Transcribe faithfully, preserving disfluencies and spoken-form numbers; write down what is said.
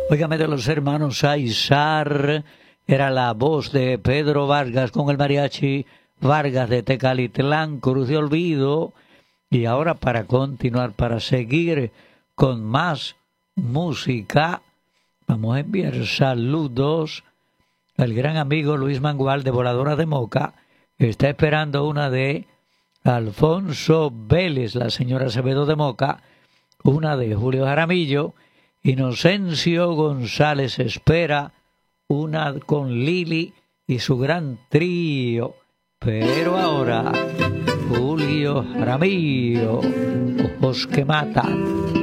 Óigame, de los hermanos Aizar, era la voz de Pedro Vargas con el mariachi Vargas de Tecalitlán, Cruz de Olvido. Y ahora, para continuar, para seguir con más música, vamos a enviar saludos al gran amigo Luis Mangual de Voladora de Moca. Está esperando una de Alfonso Vélez, la señora Acevedo de Moca, una de Julio Jaramillo. Inocencio González espera una con Lili y su gran trío. Pero ahora, Julio Jaramillo, ojos que matan.